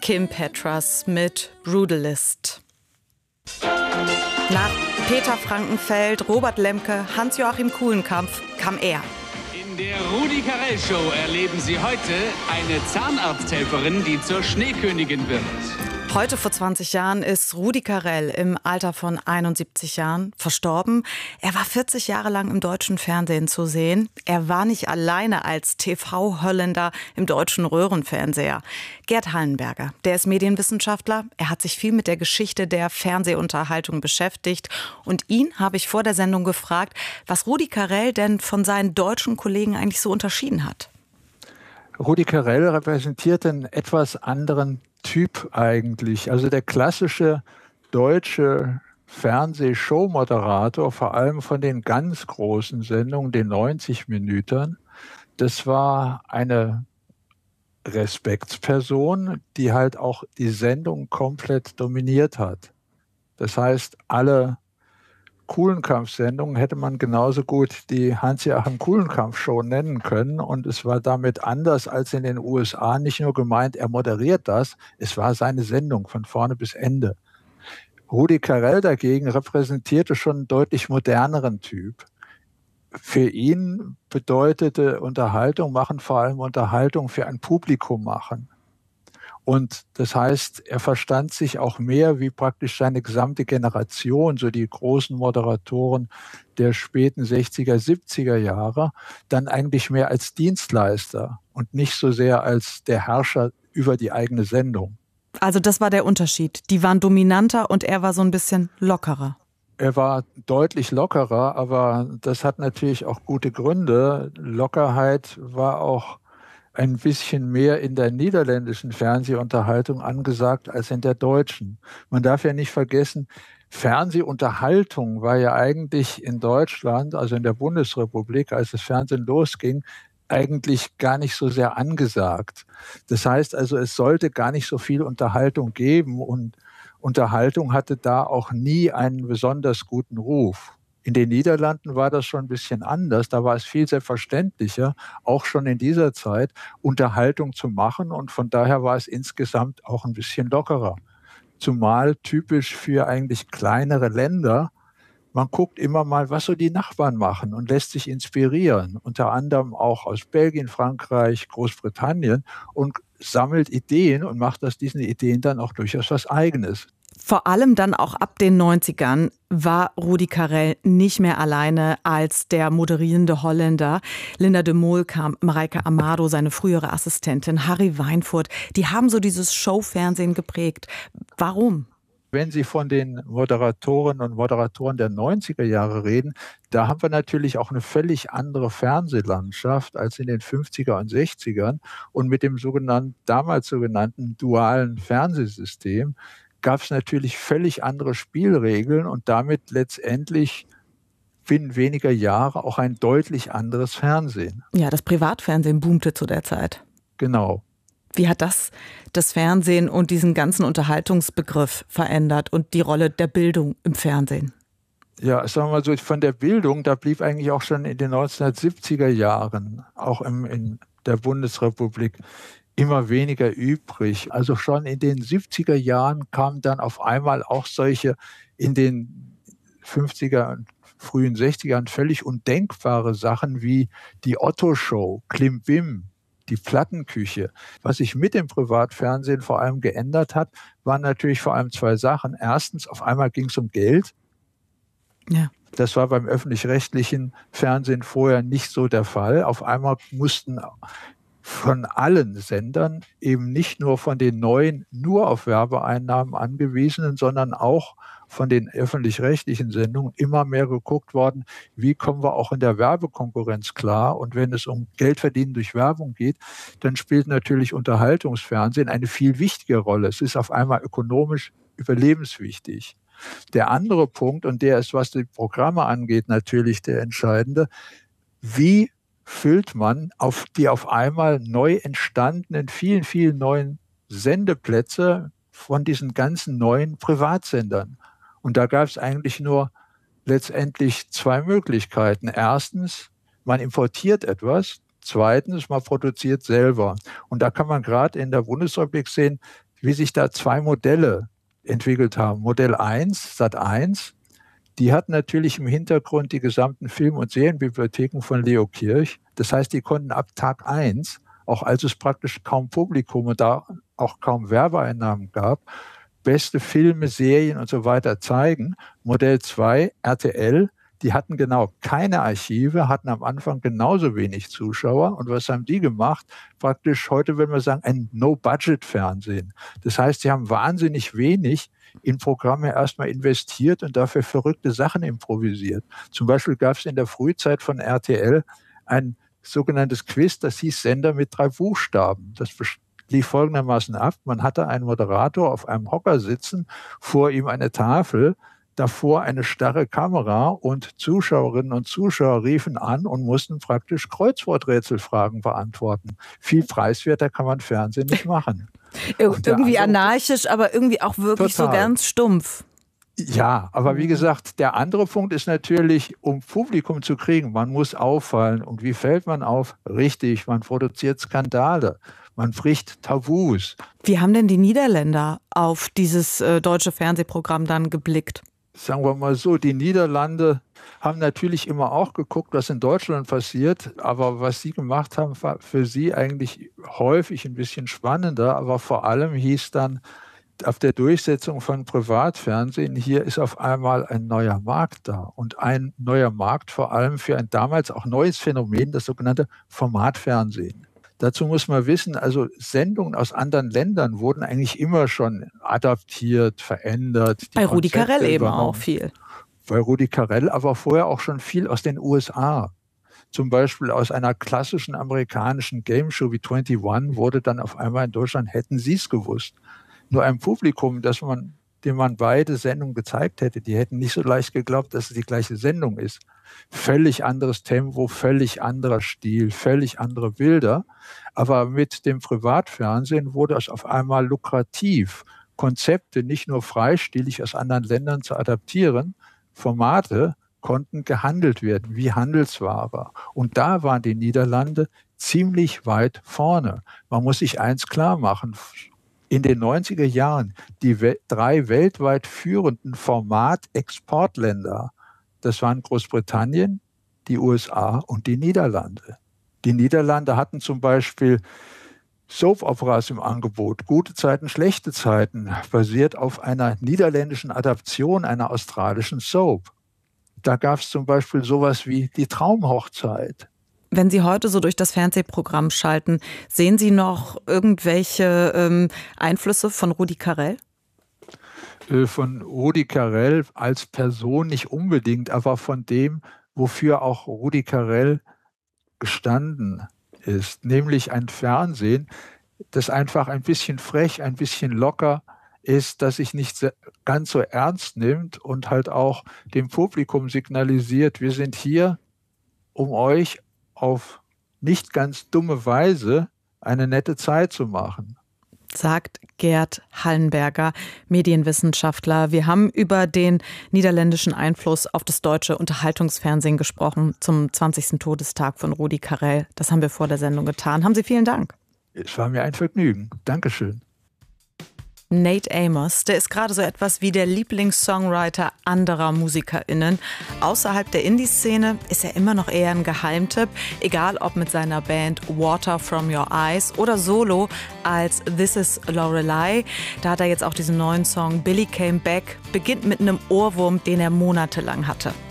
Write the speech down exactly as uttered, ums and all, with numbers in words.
Kim Petras mit Brutalist. Nach Peter Frankenfeld, Robert Lemke, Hans-Joachim Kulenkampff kam er. In der Rudi Carrell Show erleben Sie heute eine Zahnarzthelferin, die zur Schneekönigin wird. Heute vor zwanzig Jahren ist Rudi Carrell im Alter von einundsiebzig Jahren verstorben. Er war vierzig Jahre lang im deutschen Fernsehen zu sehen. Er war nicht alleine als T V-Holländer im deutschen Röhrenfernseher. Gerd Hallenberger, der ist Medienwissenschaftler. Er hat sich viel mit der Geschichte der Fernsehunterhaltung beschäftigt. Und ihn habe ich vor der Sendung gefragt, was Rudi Carrell denn von seinen deutschen Kollegen eigentlich so unterschieden hat. Rudi Carrell repräsentiert einen etwas anderen Typ eigentlich. Also der klassische deutsche Fernsehshow-Moderator, vor allem von den ganz großen Sendungen, den neunzig Minütern, das war eine Respektsperson, die halt auch die Sendung komplett dominiert hat. Das heißt, alle Kulenkampff-Sendungen hätte man genauso gut die Hans-Joachim Kulenkampff-Show nennen können. Und es war damit anders als in den U S A. Nicht nur gemeint, er moderiert das, es war seine Sendung von vorne bis Ende. Rudi Carrell dagegen repräsentierte schon einen deutlich moderneren Typ. Für ihn bedeutete Unterhaltung machen vor allem Unterhaltung für ein Publikum machen. Und das heißt, er verstand sich auch mehr wie praktisch seine gesamte Generation, so die großen Moderatoren der späten sechziger, siebziger Jahre, dann eigentlich mehr als Dienstleister und nicht so sehr als der Herrscher über die eigene Sendung. Also das war der Unterschied. Die waren dominanter und er war so ein bisschen lockerer. Er war deutlich lockerer, aber das hat natürlich auch gute Gründe. Lockerheit war auch ein bisschen mehr in der niederländischen Fernsehunterhaltung angesagt als in der deutschen. Man darf ja nicht vergessen, Fernsehunterhaltung war ja eigentlich in Deutschland, also in der Bundesrepublik, als das Fernsehen losging, eigentlich gar nicht so sehr angesagt. Das heißt also, es sollte gar nicht so viel Unterhaltung geben und Unterhaltung hatte da auch nie einen besonders guten Ruf. In den Niederlanden war das schon ein bisschen anders. Da war es viel selbstverständlicher, auch schon in dieser Zeit, Unterhaltung zu machen. Und von daher war es insgesamt auch ein bisschen lockerer. Zumal typisch für eigentlich kleinere Länder. Man guckt immer mal, was so die Nachbarn machen und lässt sich inspirieren. Unter anderem auch aus Belgien, Frankreich, Großbritannien und sammelt Ideen und macht aus diesen Ideen dann auch durchaus was Eigenes. Vor allem dann auch ab den neunzigern war Rudi Carrell nicht mehr alleine als der moderierende Holländer. Linda de Mol kam, Mareike Amado, seine frühere Assistentin, Harry Weinfurt, die haben so dieses Showfernsehen geprägt. Warum? Wenn Sie von den Moderatorinnen und Moderatoren der neunziger Jahre reden, da haben wir natürlich auch eine völlig andere Fernsehlandschaft als in den fünfziger und sechzigern. Und mit dem sogenannten, damals sogenannten dualen Fernsehsystem gab es natürlich völlig andere Spielregeln und damit letztendlich binnen weniger Jahre auch ein deutlich anderes Fernsehen. Ja, das Privatfernsehen boomte zu der Zeit. Genau. Wie hat das das Fernsehen und diesen ganzen Unterhaltungsbegriff verändert und die Rolle der Bildung im Fernsehen? Ja, sagen wir mal so, von der Bildung, da blieb eigentlich auch schon in den neunzehnhundertsiebziger Jahren, auch im, in der Bundesrepublik, immer weniger übrig. Also schon in den siebziger Jahren kamen dann auf einmal auch solche in den fünfziger und frühen sechzigern völlig undenkbare Sachen wie die Otto-Show, Klimbim, die Plattenküche. Was sich mit dem Privatfernsehen vor allem geändert hat, waren natürlich vor allem zwei Sachen. Erstens, auf einmal ging es um Geld. Ja. Das war beim öffentlich-rechtlichen Fernsehen vorher nicht so der Fall. Auf einmal mussten von allen Sendern, eben nicht nur von den neuen, nur auf Werbeeinnahmen angewiesenen, sondern auch von den öffentlich-rechtlichen Sendungen immer mehr geguckt worden, wie kommen wir auch in der Werbekonkurrenz klar. Und wenn es um Geldverdienen durch Werbung geht, dann spielt natürlich Unterhaltungsfernsehen eine viel wichtige Rolle. Es ist auf einmal ökonomisch überlebenswichtig. Der andere Punkt, und der ist, was die Programme angeht, natürlich der entscheidende, wie füllt man auf die auf einmal neu entstandenen, vielen, vielen neuen Sendeplätze von diesen ganzen neuen Privatsendern. Und da gab es eigentlich nur letztendlich zwei Möglichkeiten. Erstens, man importiert etwas. Zweitens, man produziert selber. Und da kann man gerade in der Bundesrepublik sehen, wie sich da zwei Modelle entwickelt haben. Modell eins, Sat eins, die hat natürlich im Hintergrund die gesamten Film- und Serienbibliotheken von Leo Kirch. Das heißt, die konnten ab Tag eins, auch als es praktisch kaum Publikum und da auch kaum Werbeeinnahmen gab, beste Filme, Serien und so weiter zeigen. Modell zwei, R T L, die hatten genau keine Archive, hatten am Anfang genauso wenig Zuschauer. Und was haben die gemacht? Praktisch heute, wenn wir sagen, ein No-Budget-Fernsehen. Das heißt, sie haben wahnsinnig wenig in Programme erstmal investiert und dafür verrückte Sachen improvisiert. Zum Beispiel gab es in der Frühzeit von R T L ein sogenanntes Quiz, das hieß Sender mit drei Buchstaben. Das lief folgendermaßen ab. Man hatte einen Moderator auf einem Hocker sitzen, vor ihm eine Tafel, davor eine starre Kamera und Zuschauerinnen und Zuschauer riefen an und mussten praktisch Kreuzworträtselfragen beantworten. Viel preiswerter kann man Fernsehen nicht machen. Irgendwie anarchisch, aber irgendwie auch wirklich total. So ganz stumpf. Ja, aber wie gesagt, der andere Punkt ist natürlich, um Publikum zu kriegen, man muss auffallen. Und wie fällt man auf? Richtig, man produziert Skandale. Man bricht Tabus. Wie haben denn die Niederländer auf dieses äh, deutsche Fernsehprogramm dann geblickt? Sagen wir mal so, die Niederlande haben natürlich immer auch geguckt, was in Deutschland passiert. Aber was sie gemacht haben, war für sie eigentlich häufig ein bisschen spannender. Aber vor allem hieß dann, auf der Durchsetzung von Privatfernsehen, hier ist auf einmal ein neuer Markt da. Und ein neuer Markt vor allem für ein damals auch neues Phänomen, das sogenannte Formatfernsehen. Dazu muss man wissen, also Sendungen aus anderen Ländern wurden eigentlich immer schon adaptiert, verändert. Bei Rudi Carrell eben auch viel. Bei Rudi Carrell, aber vorher auch schon viel aus den U S A. Zum Beispiel aus einer klassischen amerikanischen Game-Show wie einundzwanzig wurde dann auf einmal in Deutschland, hätten Sie es gewusst. Nur ein Publikum, das man, dem man beide Sendungen gezeigt hätte, die hätten nicht so leicht geglaubt, dass es die gleiche Sendung ist. Völlig anderes Tempo, völlig anderer Stil, völlig andere Bilder. Aber mit dem Privatfernsehen wurde es auf einmal lukrativ, Konzepte nicht nur freistilig aus anderen Ländern zu adaptieren, Formate konnten gehandelt werden wie Handelsware. Und da waren die Niederlande ziemlich weit vorne. Man muss sich eins klar machen. In den neunziger Jahren die we- drei weltweit führenden Format-Exportländer, das waren Großbritannien, die U S A und die Niederlande. Die Niederlande hatten zum Beispiel Soap-Operas im Angebot, Gute Zeiten, schlechte Zeiten, basiert auf einer niederländischen Adaption einer australischen Soap. Da gab es zum Beispiel sowas wie die Traumhochzeit. Wenn Sie heute so durch das Fernsehprogramm schalten, sehen Sie noch irgendwelche ähm, Einflüsse von Rudi Carrell? Von Rudi Carrell als Person nicht unbedingt, aber von dem, wofür auch Rudi Carrell gestanden ist, nämlich ein Fernsehen, das einfach ein bisschen frech, ein bisschen locker ist, das sich nicht ganz so ernst nimmt und halt auch dem Publikum signalisiert, wir sind hier, um euch auf nicht ganz dumme Weise eine nette Zeit zu machen. Sagt Gerd Hallenberger, Medienwissenschaftler. Wir haben über den niederländischen Einfluss auf das deutsche Unterhaltungsfernsehen gesprochen zum zwanzigsten Todestag von Rudi Carrell. Das haben wir vor der Sendung getan. Haben Sie vielen Dank. Es war mir ein Vergnügen. Dankeschön. Nate Amos, der ist gerade so etwas wie der Lieblingssongwriter anderer MusikerInnen. Außerhalb der Indie-Szene ist er immer noch eher ein Geheimtipp, egal ob mit seiner Band Water From Your Eyes oder solo als This Is Lorelei. Da hat er jetzt auch diesen neuen Song Billy Came Back, beginnt mit einem Ohrwurm, den er monatelang hatte.